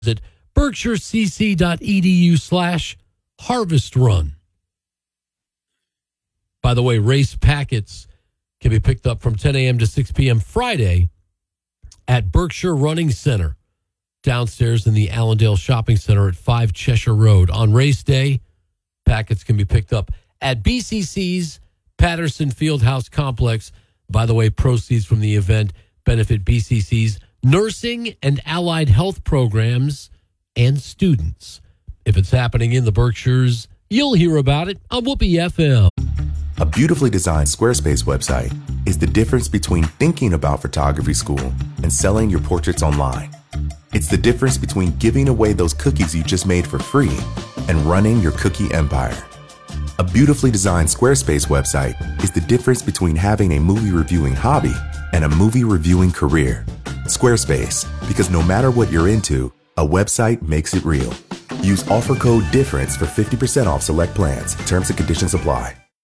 at berkshirecc.edu/harvestrun. By the way, race packets can be picked up from 10 a.m. to 6 p.m. Friday at Berkshire Running Center, downstairs in the Allendale Shopping Center at 5 Cheshire Road. On race day, packets can be picked up at BCC's Patterson Fieldhouse Complex. By the way, proceeds from the event benefit BCC's nursing and allied health programs and students. If it's happening in the Berkshires, you'll hear about it on Whoopee FM. A beautifully designed Squarespace website is the difference between thinking about photography school and selling your portraits online. It's the difference between giving away those cookies you just made for free and running your cookie empire. A beautifully designed Squarespace website is the difference between having a movie reviewing hobby and a movie reviewing career. Squarespace, because no matter what you're into, a website makes it real. Use offer code DIFFERENCE for 50% off select plans. Terms and conditions apply.